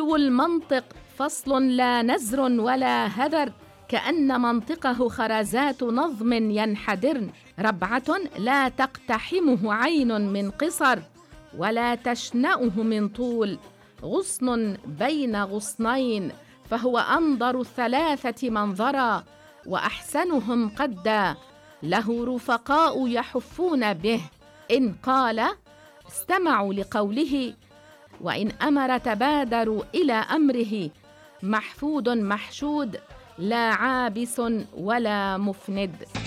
حلو المنطق فصل لا نزر ولا هذر، كأن منطقه خرزات نظم ينحدرن. ربعة لا تقتحمه عين من قصر ولا تشنأه من طول، غصن بين غصنين فهو أنظر الثلاثة منظرا، وأحسنهم قدا له رفقاء يحفون به. إن قال استمعوا لقوله، وإن أمر تبادروا إلى أمره. محفود محشود لا عابس ولا مفند.